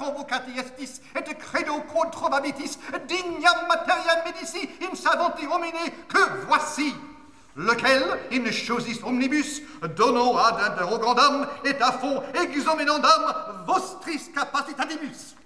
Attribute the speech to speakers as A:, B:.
A: convocati estis, et credo quod trovabitis, dignam materiam medici in savanti homine, que voici, lequel, in chosis omnibus, dono ad interrogandam, et à fond exomenandam vostris capacitatibus.